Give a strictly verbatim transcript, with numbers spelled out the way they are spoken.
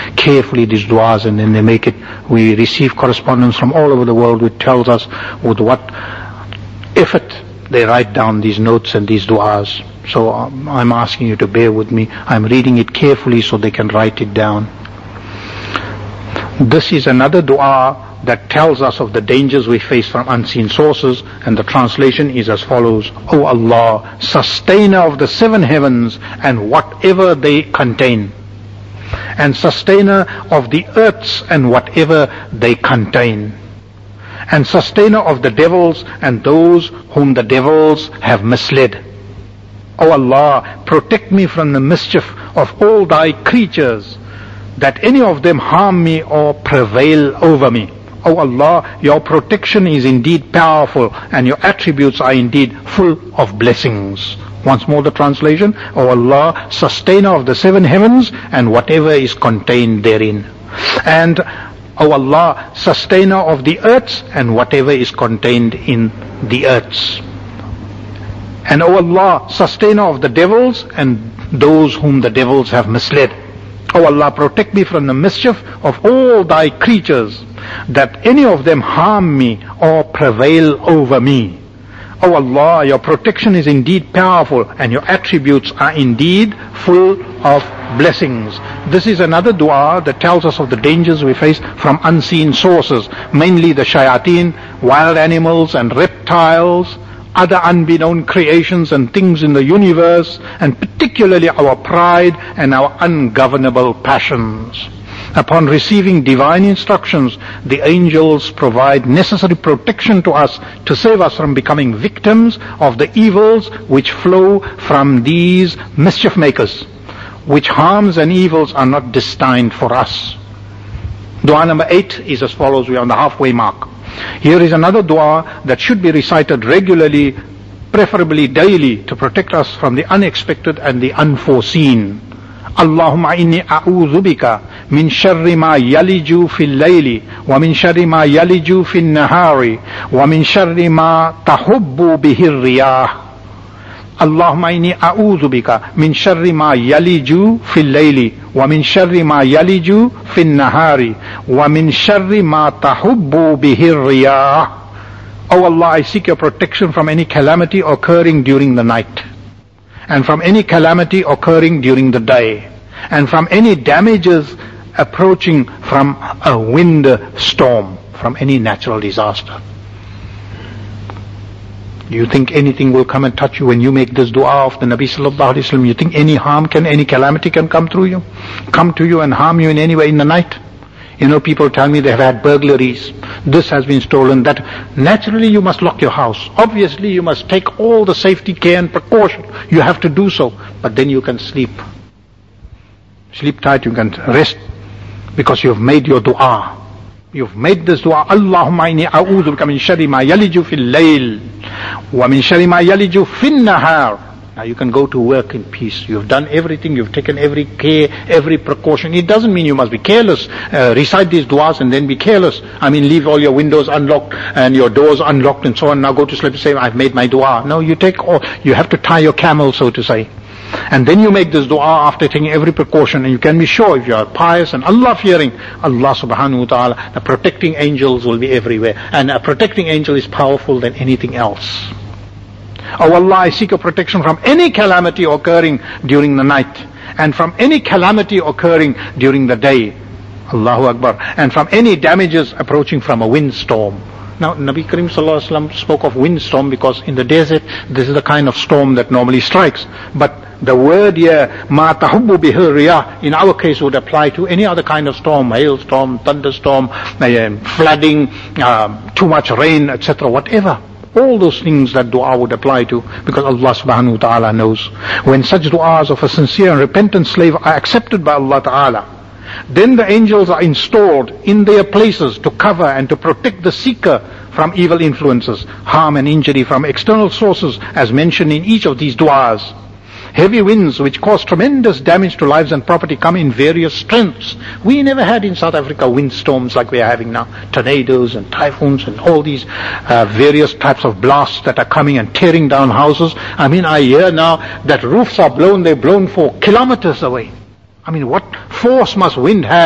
carefully these du'as, and then they make it. We receive correspondence from all over the world which tells us with what effort they write down these notes and these du'as. So um, I'm asking you to bear with me. I'm reading it carefully so they can write it down. This is another du'a that tells us of the dangers we face from unseen sources, and the translation is as follows: O Allah, sustainer of the seven heavens and whatever they contain, and sustainer of the earths and whatever they contain, and sustainer of the devils and those whom the devils have misled. O Allah, protect me from the mischief of all thy creatures, that any of them harm me or prevail over me. O Allah, your protection is indeed powerful, and your attributes are indeed full of blessings. Once more the translation: O Allah, sustainer of the seven heavens and whatever is contained therein. And O Allah, sustainer of the earths and whatever is contained in the earths. And O Allah, sustainer of the devils and those whom the devils have misled. O Allah, protect me from the mischief of all thy creatures, that any of them harm me or prevail over me. O Allah, your protection is indeed powerful, and your attributes are indeed full of blessings. This is another dua that tells us of the dangers we face from unseen sources, mainly the shayateen, wild animals and reptiles, other unbeknown creations and things in the universe, and particularly our pride and our ungovernable passions. Upon receiving divine instructions, the angels provide necessary protection to us to save us from becoming victims of the evils which flow from these mischief makers, which harms and evils are not destined for us. Dua number eight is as follows. We are on the halfway mark. Here is another dua that should be recited regularly, preferably daily, to protect us from the unexpected and the unforeseen. Allahumma inni a'udhu bika min sharri ma yaliju fil layli, wa min sharri ma yaliju fil nahari, wa min sharri ma tahubbu bihi riyah. Allahumma inni a'udhu bika min sharri ma yaliju fil layli, wa min sharri ma yaliju fil nahari, wa min sharri ma tahubbu bihi riyah. O Allah, I seek your protection from any calamity occurring during the night, and from any calamity occurring during the day, and from any damages approaching from a wind storm, from any natural disaster. Do you think anything will come and touch you when you make this dua of the Nabi sallallahu alaihi wasallam? You think any harm can, any calamity can come through you, come to you and harm you in any way in the night? You know, people tell me they have had burglaries. This has been stolen, that. Naturally you must lock your house. Obviously you must take all the safety care and precaution. You have to do so. But then you can sleep. Sleep tight, you can rest, because you have made your dua. You've made this dua. Allahumma inni a'udhu bika min sharri ma yaliju fil layl, wa min sharri ma yaliju fil nahar. Now you can go to work in peace. You've done everything. You've taken every care, every precaution. It doesn't mean you must be careless. Uh, recite these duas and then be careless. I mean, leave all your windows unlocked and your doors unlocked and so on. Now go to sleep and say, I've made my dua. No, you take all, you have to tie your camel, so to say. And then you make this dua after taking every precaution, and you can be sure, if you are pious and Allah fearing, Allah subhanahu wa ta'ala, the protecting angels will be everywhere. And a protecting angel is powerful than anything else. Oh Allah, I seek your protection from any calamity occurring during the night, and from any calamity occurring during the day. Allahu Akbar. And from any damages approaching from a windstorm. Now, Nabi Karim sallallahu alaihi wasallam spoke of windstorm because in the desert, this is the kind of storm that normally strikes. But the word here, ma tahubbu bihi riyah, in our case would apply to any other kind of storm, hailstorm, thunderstorm, uh, flooding, uh, too much rain, et cetera, whatever. All those things that dua would apply to, because Allah subhanahu wa ta'ala knows. When such du'as of a sincere and repentant slave are accepted by Allah ta'ala, then the angels are installed in their places to cover and to protect the seeker from evil influences, harm and injury from external sources, as mentioned in each of these du'as. Heavy winds which cause tremendous damage to lives and property come in various strengths. We never had in South Africa windstorms like we are having now. Tornadoes and typhoons and all these uh, various types of blasts that are coming and tearing down houses. I mean, I hear now that roofs are blown, they're blown for kilometers away. I mean, what force must wind have